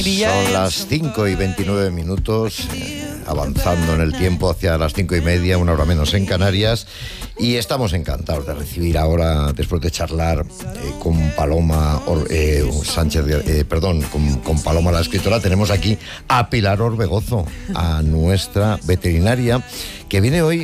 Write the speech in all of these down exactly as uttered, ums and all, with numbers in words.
Son las cinco y veintinueve minutos, eh, avanzando en el tiempo hacia las cinco y media, una hora menos en Canarias, y estamos encantados de recibir ahora, después de charlar eh, con Paloma Or, eh, Sánchez, eh, perdón, con, con Paloma la escritora, tenemos aquí a Pilar Orbegozo, a nuestra veterinaria, que viene hoy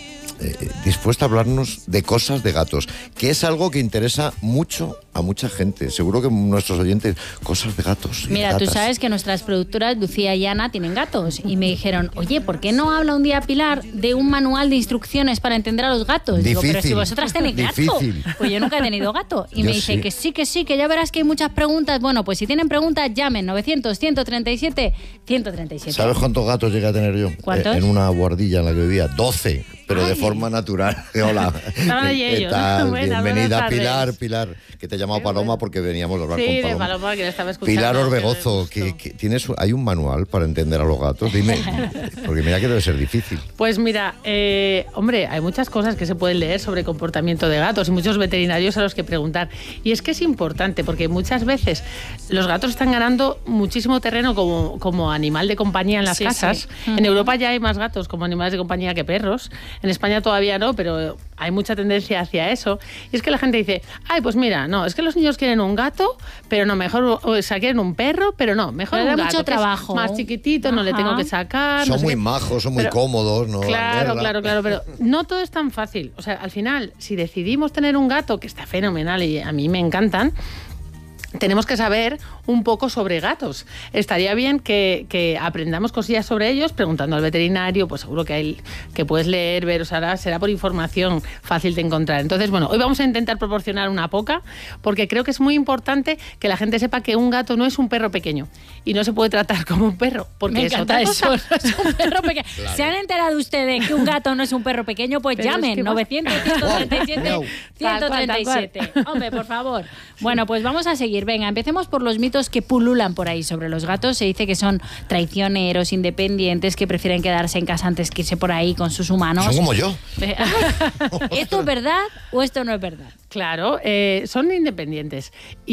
eh, dispuesta a hablarnos de cosas de gatos, que es algo que interesa mucho a mucha gente. Seguro que nuestros oyentes, cosas de gatos. Mira, gatas. Tú sabes que nuestras productoras, Lucía y Ana, tienen gatos. Y me dijeron, oye, ¿por qué no habla un día Pilar de un manual de instrucciones para entender a los gatos? Difícil. Digo, pero si vosotras tenéis gato. Difícil. Pues yo nunca he tenido gato. Y Yo me dice sí. que sí, que sí, que ya verás que hay muchas preguntas. Bueno, pues si tienen preguntas, llamen novecientos, ciento treinta y siete, ciento treinta y siete. ¿Sabes cuántos gatos llegué a tener yo? ¿Cuántos? Eh, en una guardilla en la que vivía. doce, pero Ay. de forma natural. Hola. Estaban allí ¿Qué ellos. tal? Buenas, Bienvenida, buenas Pilar, tardes. Pilar, que te he llamado Paloma porque veníamos a hablar Sí, con de Paloma. Paloma, que le estaba escuchando. Pilar que Orbegozo, me que, gustó. que tienes, ¿hay un manual para entender a los gatos? Dime, porque mira que debe ser difícil. Pues mira, eh, hombre, hay muchas cosas que se pueden leer sobre comportamiento de gatos y muchos veterinarios a los que preguntar. Y es que es importante porque muchas veces los gatos están ganando muchísimo terreno como, como animal de compañía en las Sí, casas. sí. En Europa ya hay más gatos como animales de compañía que perros. En España todavía no, pero hay mucha tendencia hacia eso. Y es que la gente dice, ay, pues mira, no, es que los niños quieren un gato, pero no, mejor, o sea, quieren un perro, pero no, mejor Pero un da gato. mucho que es trabajo. más chiquitito, no le Ajá. tengo que sacar. Son no sé muy qué. majos, son muy Pero- cómodos, ¿no? Claro, Guerra. claro, claro, pero no todo es tan fácil. O sea, al final, si decidimos tener un gato, que está fenomenal y a mí me encantan, tenemos que saber un poco sobre gatos. Estaría bien que, que aprendamos cosillas sobre ellos preguntando al veterinario, pues seguro que hay que puedes leer, ver, o sea, será por información fácil de encontrar. Entonces, bueno, hoy vamos a intentar proporcionar una poca, porque creo que es muy importante que la gente sepa que un gato no es un perro pequeño y no se puede tratar como un perro, porque Me es encanta otra eso. cosa. No es un perro pequeño. Claro. ¿Se han enterado ustedes que un gato no es un perro pequeño? Pues Pero es llamen que vas- novecientos, ciento treinta y siete, Wow. ciento treinta y siete. Hombre, por favor. Bueno, pues vamos a seguir. Venga, empecemos por los mitos que pululan por ahí sobre los gatos. Se dice que son traicioneros, independientes, que prefieren quedarse en casa antes que irse por ahí con sus humanos. Son como yo. ¿Esto es verdad o esto no es verdad? Claro, eh, son independientes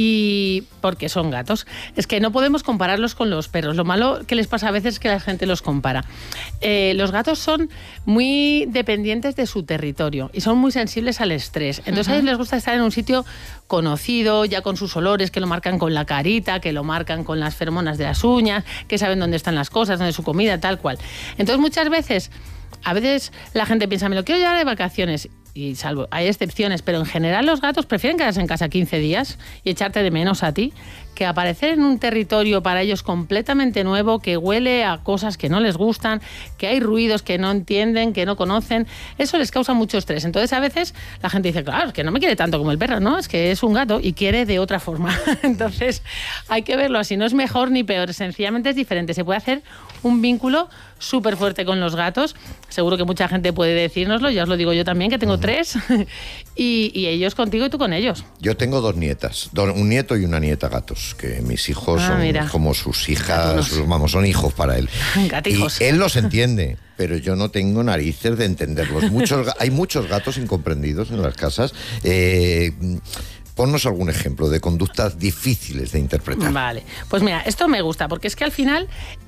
y porque son gatos. Es que no podemos compararlos con los perros. Lo malo que les pasa a veces es que la gente los compara. Eh, los gatos son muy dependientes de su territorio y son muy sensibles al estrés. Entonces a ellos les gusta estar en un sitio conocido, ya con sus olores, que lo marcan con la carita, que lo marcan con las feromonas de las uñas, que saben dónde están las cosas, dónde es su comida, tal cual. Entonces muchas veces... A veces la gente piensa, me lo quiero llevar de vacaciones, y salvo, hay excepciones, pero en general los gatos prefieren quedarse en casa quince días y echarte de menos a ti, que aparecer en un territorio para ellos completamente nuevo, que huele a cosas que no les gustan, que hay ruidos que no entienden, que no conocen, eso les causa mucho estrés. Entonces a veces la gente dice, claro, es que no me quiere tanto como el perro, ¿no? Es que es un gato y quiere de otra forma. Entonces hay que verlo así, no es mejor ni peor, sencillamente es diferente. Se puede hacer un vínculo súper fuerte con los gatos. Seguro que mucha gente puede decírnoslo, ya os lo digo yo también, que tengo tres, y, y ellos contigo y tú con ellos. Yo tengo dos nietas, do- un nieto y una nieta gatos, que mis hijos Ah, son mira. como sus hijas, Gatunos. vamos, son hijos para él. Gatijos. Y él los entiende, pero yo no tengo narices de entenderlos. Muchos, ga- hay muchos gatos incomprendidos en las casas. Eh, ponnos algún ejemplo de conductas difíciles de interpretar. Vale, pues mira, esto me gusta, porque es que al final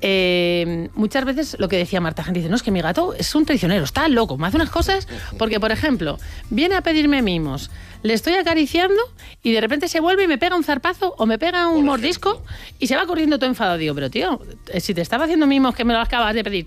eh, muchas veces lo que decía Marta, gente dice, no, es que mi gato es un traicionero, está loco, me hace unas cosas, porque por ejemplo, viene a pedirme mimos, le estoy acariciando y de repente se vuelve y me pega un zarpazo o me pega un mordisco y se va corriendo todo enfadado. Digo, pero tío, si te estaba haciendo mimos que me lo acabas de pedir